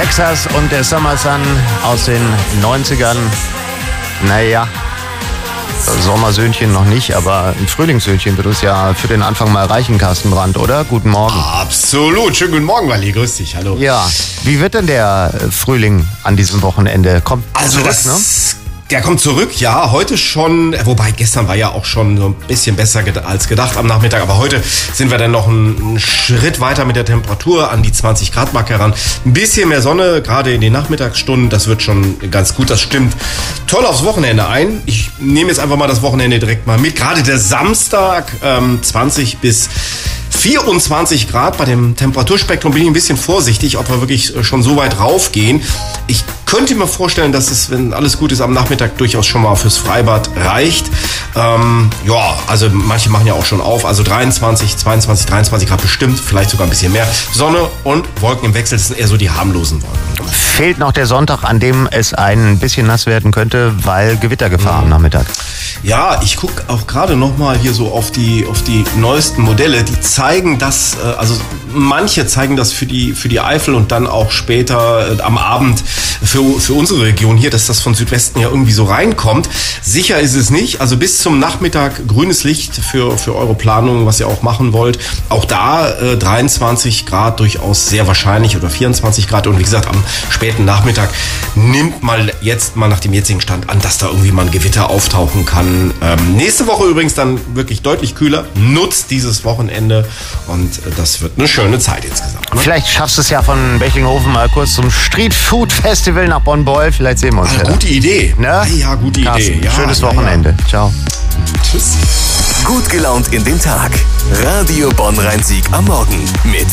Texas und der Summer Sun aus den 90ern. Naja, Sommersöhnchen noch nicht, aber ein Frühlingssöhnchen wird es ja für den Anfang mal reichen, Carsten Brandt, oder? Guten Morgen. Absolut. Schönen guten Morgen, Wally. Grüß dich. Hallo. Ja, wie wird denn der Frühling an diesem Wochenende? Kommt also zurück, das, ne? Der kommt zurück, ja. Heute schon, wobei gestern war ja auch schon so ein bisschen besser als gedacht am Nachmittag. Aber heute sind wir dann noch einen Schritt weiter mit der Temperatur an die 20 Grad Marke heran. Ein bisschen mehr Sonne, gerade in den Nachmittagsstunden. Das wird schon ganz gut, das stimmt toll aufs Wochenende ein. Ich nehme jetzt einfach mal das Wochenende direkt mal mit. Gerade der Samstag, 20 bis 24 Grad. Bei dem Temperaturspektrum bin ich ein bisschen vorsichtig, ob wir wirklich schon so weit raufgehen. Ich könnte mir vorstellen, dass es, wenn alles gut ist, am Nachmittag durchaus schon mal fürs Freibad reicht. Ja, also manche machen ja auch schon auf. Also 23, 22, 23 Grad bestimmt, vielleicht sogar ein bisschen mehr. Sonne und Wolken im Wechsel, das sind eher so die harmlosen Wolken. Fehlt noch der Sonntag, an dem es ein bisschen nass werden könnte, weil Gewittergefahr am Nachmittag. Ja, ich gucke auch gerade noch mal hier so auf die neuesten Modelle. Die zeigen das, also manche zeigen das für die Eifel und dann auch später am Abend für unsere Region hier, dass das von Südwesten ja irgendwie so reinkommt. Sicher ist es nicht. Also bis zum Nachmittag grünes Licht für eure Planung, was ihr auch machen wollt. Auch da 23 Grad durchaus sehr wahrscheinlich oder 24 Grad. Und wie gesagt, am späten Nachmittag nimmt mal nach dem jetzigen Stand an, dass da irgendwie mal ein Gewitter auftauchen kann. Nächste Woche übrigens dann wirklich deutlich kühler. Nutzt dieses Wochenende und das wird eine schöne Zeit insgesamt. Ne? Vielleicht schaffst du es ja von Bechlinghofen mal kurz zum Street Food Festival nach Bonn-Beul. Vielleicht sehen wir uns. Gute Idee. Ne? Ja, gute Carsten, Idee. Ja, schönes Wochenende. Ja. Ciao. Tschüss. Gut gelaunt in den Tag. Radio Bonn-Rhein-Sieg am Morgen mit